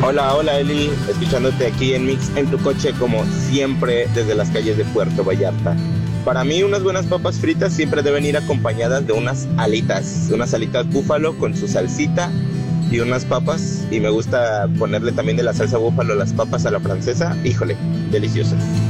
Hola, hola Eli, escuchándote aquí en Mix en tu coche como siempre desde las calles de Puerto Vallarta. Para mí unas buenas papas fritas siempre deben ir acompañadas de unas alitas búfalo con su salsita y unas papas y me gusta ponerle también de la salsa búfalo las papas a la francesa, híjole, deliciosas.